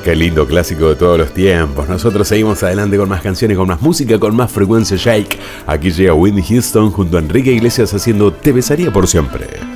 Qué lindo clásico de todos los tiempos. Nosotros seguimos adelante con más canciones, con más música, con más frecuencia Shake. Aquí llega Whitney Houston junto a Enrique Iglesias haciendo Te besaría por siempre.